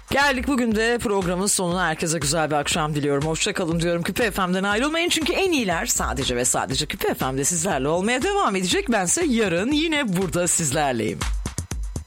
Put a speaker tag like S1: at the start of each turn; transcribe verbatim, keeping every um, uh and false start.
S1: Geldik bugün de programın sonuna. Herkese güzel bir akşam diliyorum. Hoşça kalın diyorum. Küpe F M'den ayrılmayın çünkü en iyiler sadece ve sadece Küpe F M'de sizlerle olmaya devam edecek. Bense yarın yine burada sizlerleyim.